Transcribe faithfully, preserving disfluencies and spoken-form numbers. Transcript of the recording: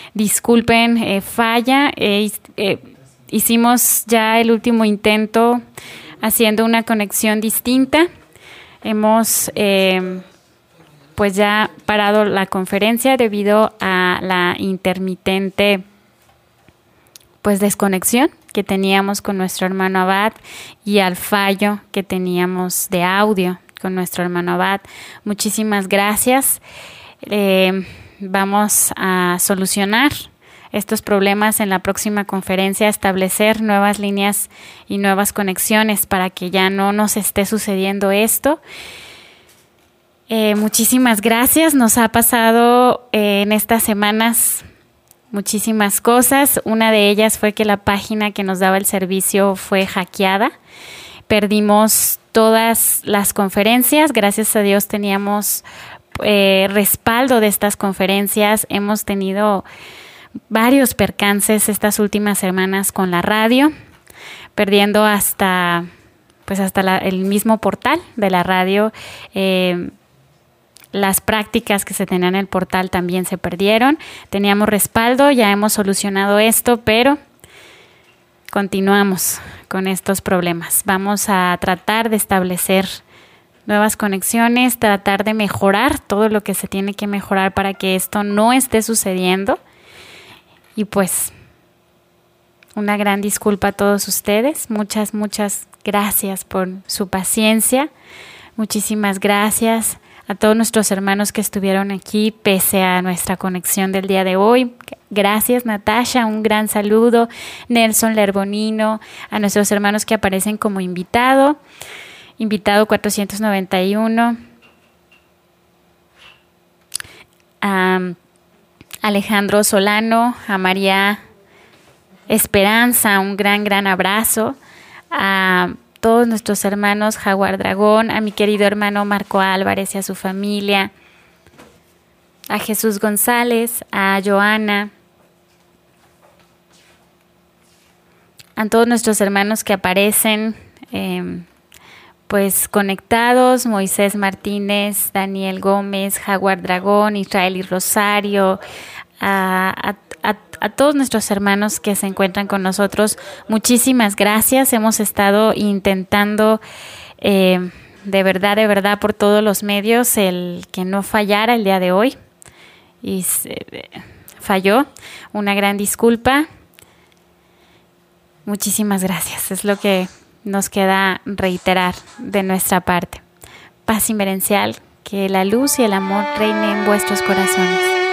disculpen, eh, falla. Eh, eh, hicimos ya el último intento haciendo una conexión distinta. Hemos eh, pues ya parado la conferencia debido a la intermitente pues desconexión que teníamos con nuestro hermano Abad y al fallo que teníamos de audio con nuestro hermano Abad. Muchísimas gracias. Eh, vamos a solucionar estos problemas en la próxima conferencia, establecer nuevas líneas y nuevas conexiones para que ya no nos esté sucediendo esto. Eh, muchísimas gracias. Nos ha pasado eh, en estas semanas muchísimas cosas. Una de ellas fue que la página que nos daba el servicio fue hackeada. Perdimos todas las conferencias. Gracias a Dios teníamos eh, respaldo de estas conferencias. Hemos tenido varios percances estas últimas semanas con la radio, perdiendo hasta, pues hasta la, el mismo portal de la radio. Eh, Las prácticas que se tenían en el portal también se perdieron. Teníamos respaldo, ya hemos solucionado esto, pero continuamos con estos problemas. Vamos a tratar de establecer nuevas conexiones, tratar de mejorar todo lo que se tiene que mejorar para que esto no esté sucediendo. Y pues, una gran disculpa a todos ustedes. Muchas, muchas gracias por su paciencia. Muchísimas gracias a todos nuestros hermanos que estuvieron aquí pese a nuestra conexión del día de hoy. Gracias, Natasha, un gran saludo. Nelson Lerbonino, a nuestros hermanos que aparecen como invitado, invitado cuatrocientos noventa y uno. A Alejandro Solano, a María Esperanza, un gran, gran abrazo. A todos nuestros hermanos Jaguar Dragón, a mi querido hermano Marco Álvarez y a su familia, a Jesús González, a Joana, a todos nuestros hermanos que aparecen eh, pues conectados, Moisés Martínez, Daniel Gómez, Jaguar Dragón, Israel y Rosario, a, a A, a todos nuestros hermanos que se encuentran con nosotros, muchísimas gracias. Hemos estado intentando eh, de verdad, de verdad por todos los medios el que no fallara el día de hoy y se, falló. Una gran disculpa. Muchísimas gracias. Es lo que nos queda reiterar de nuestra parte. Paz inmerencial, que la luz y el amor reinen en vuestros corazones.